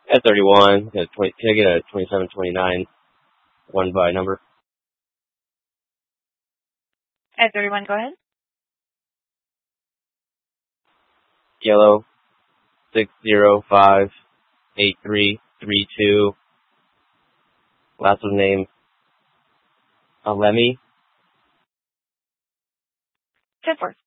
At 31, can I get a 2729 one by number? At 31, go ahead. Yellow, 6058332. Last one name, Lemmy. 10-4.